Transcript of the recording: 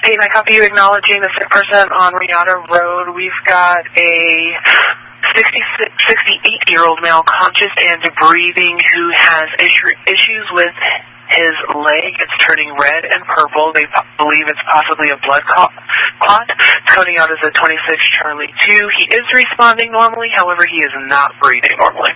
Hey, I copy you acknowledging the sick person on Riata Road. We've got a 68-year-old male conscious and breathing who has issues with his leg. It's turning red and purple. They believe it's possibly a blood clot. It's coding out as a 26 Charlie 2. He is responding normally, however, he is not breathing normally.